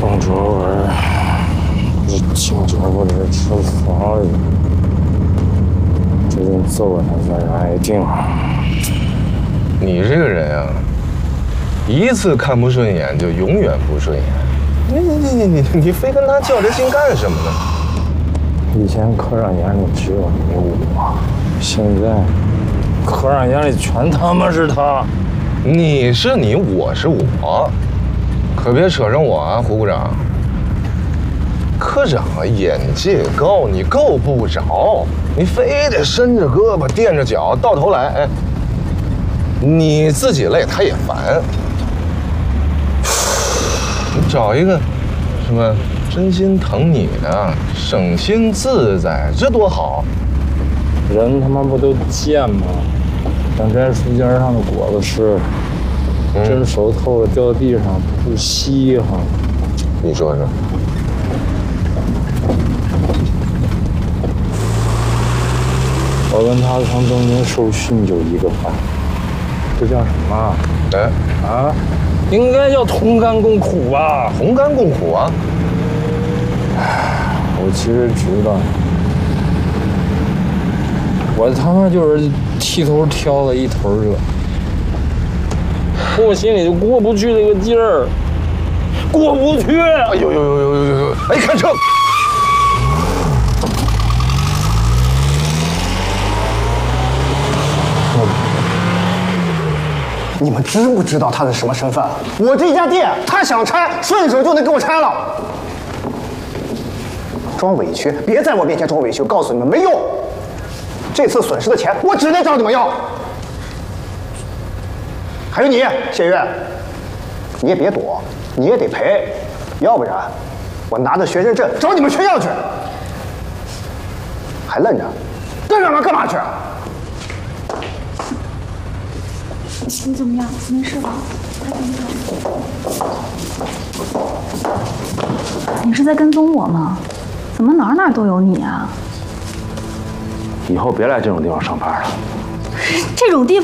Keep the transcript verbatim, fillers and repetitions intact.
宋卓文，这警察部这吃法里，这顿揍他再挨定。 你这个人啊，一次看不顺眼就永远不顺眼。你你你你你你非跟他较这劲干什么呢？ 以前科长眼里只有你我，现在科长眼里全他妈是他。 你是你，我是我，可别扯上我啊，胡股长。科长啊，眼界高，你够不着，你非得伸着胳膊垫着脚，到头来，哎，你自己累，他也烦。你找一个什么真心疼你的，省心自在，这多好。 人他妈不都贱吗？想摘树尖上的果子吃， 嗯、 真熟透了掉地上不稀罕。 你说说。 我跟他从东京受训就一个班，这叫什么？ 哎啊，应该叫同甘共苦吧？ 同甘共苦啊！ 我其实知道，我他妈就是剃头挑了一头热，我心里就过不去那个劲儿，过不去。 哎呦呦呦呦呦呦！哎，看车！ 你们知不知道他是什么身份？我这家店，他想拆，顺手就能给我拆了。装委屈，别在我面前装委屈，我告诉你们没用。这次损失的钱，我只能找你们要。还有你，谢月，你也别躲，你也得赔，要不然我拿着学生证找你们学校去。还愣着，愣着干干嘛去？ 你怎么样？没事吧？他怎么样？你是在跟踪我吗？怎么哪儿哪儿都有你啊？ 以后别来这种地方上班了。 这种地方。